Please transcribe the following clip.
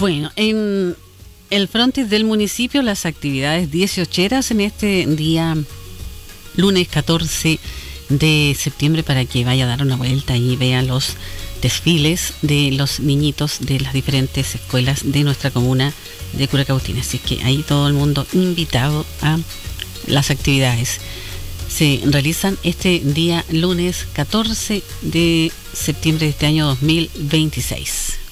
Bueno, en el frontis del municipio, las actividades 18eras en este día, lunes 14 de septiembre, para que vaya a dar una vuelta y vea los desfiles de los niñitos de las diferentes escuelas de nuestra comuna de Curacautín. Así que ahí todo el mundo invitado a las actividades. Se realizan este día lunes 14 de septiembre de este año 2026.